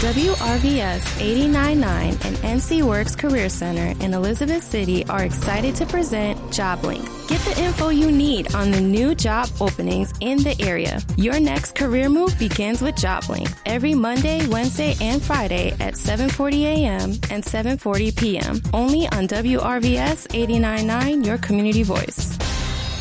WRVS 89.9 and NC Works Career Center in Elizabeth City are excited to present JobLink. Get the info you need on the new job openings in the area. Your next career move begins with JobLink every Monday, Wednesday, and Friday at 7:40 a.m. and 7:40 p.m. Only on WRVS 89.9, your community voice.